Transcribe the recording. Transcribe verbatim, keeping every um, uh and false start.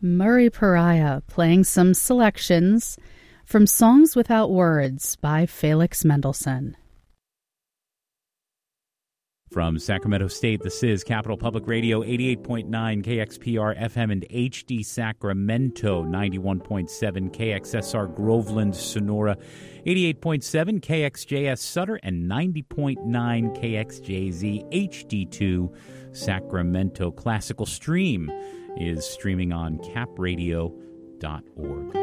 Murray Pariah playing some selections from Songs Without Words by Felix Mendelssohn. From Sacramento State, this is Capital Public Radio, eighty-eight point nine K X P R F M and H D Sacramento, ninety-one point seven K X S R Groveland, Sonora, eighty-eight point seven K X J S Sutter, and ninety point nine K X J Z H D two Sacramento. Classical Stream is streaming on cap radio dot org.